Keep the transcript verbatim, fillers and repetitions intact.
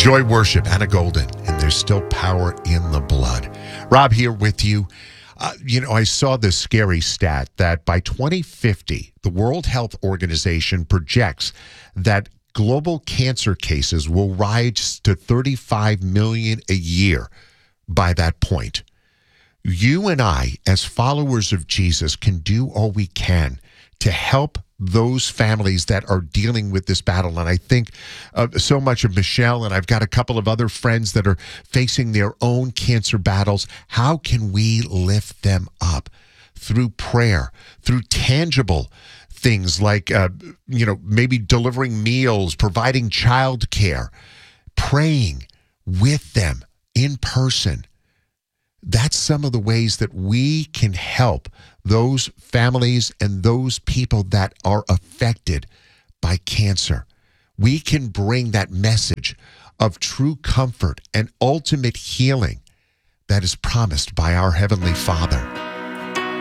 Joy Worship, Anna Golden, and there's still power in the blood. Rob here with you. Uh, you know, I saw this scary stat that by twenty fifty, the World Health Organization projects that global cancer cases will rise to thirty-five million a year by that point. You and I, as followers of Jesus, can do all we can to help those families that are dealing with this battle. And I think uh, so much of Michelle, and I've got a couple of other friends that are facing their own cancer battles. How can we lift them up? Through prayer, through tangible things like, uh, you know, maybe delivering meals, providing childcare, praying with them in person. That's some of the ways that we can help those families and those people that are affected by cancer. We can bring that message of true comfort and ultimate healing that is promised by our Heavenly Father.